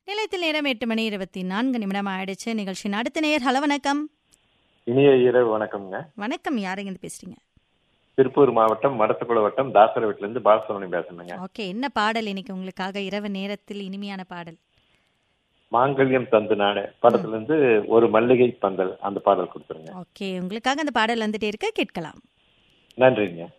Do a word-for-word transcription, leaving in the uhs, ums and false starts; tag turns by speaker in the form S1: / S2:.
S1: நிலையத்தில் நேரம் எட்டு மணி இருபத்தி நான்கு நிமிடம் ஆயிடுச்சு. நிகழ்ச்சியின் அடுத்த நேயர். ஹலோ, வணக்கம்.
S2: இனிய இரவு வணக்கம்ங்க.
S1: வணக்கம். யாருங்க பேசுறீங்க?
S2: திருப்பூர் மாவட்டம் மடத்துக்குள வட்டம் தாசர வீட்டுல இருந்து பாலசுப்ரமணியம் பேசுறேங்க.
S1: ஓகே, என்ன பாடல் இன்னைக்கு உங்களுக்காக? இரவு நேரத்தில் இனிமையான பாடல்.
S2: மாங்கல்யம் தந்து நானே படத்துல இருந்து ஒரு மல்லிகை பந்தல் அந்த பாடல் கொடுத்துருங்க.
S1: ஓகே, உங்களுக்காக அந்த பாடல் வந்துட்டே இருக்க, கேட்கலாம்.
S2: நன்றிங்க.